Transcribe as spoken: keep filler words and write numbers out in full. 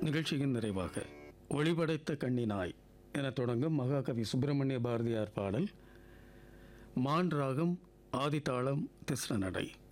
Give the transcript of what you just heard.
நிகழ்ச்சியின் நிறைவாக ஒளிபடைத்த கண்ணினாய் என தொடங்கும் மகாகவி சுப்பிரமணிய பாரதியார் பாடல் மான் ராகம் ஆதித்தாளம் திஸ்ர நடை.